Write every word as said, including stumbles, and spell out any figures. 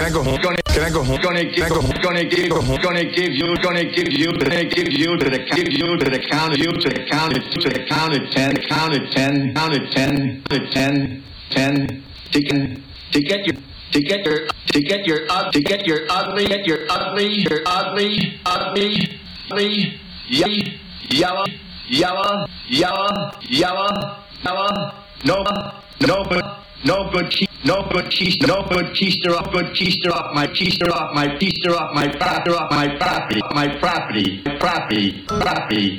I go home? Gonna, can I go home? Gonna, can I go home? Gonna give, gonna give you, gonna give you, gonna give you to the, give you to the count of you to the count of, to the count of ten, count of ten, count of ten, count of ten, ten, to get, to get your, to get your, to get your, uh, to get your ugly, get your ugly, your ugly, ugly, ugly, yellow, yellow, yellow, yellow, yellow, yellow, no, no good, no good, no good keister, no good keister off, good keister off my keister off my keister off my property, off my property, my property, property, property.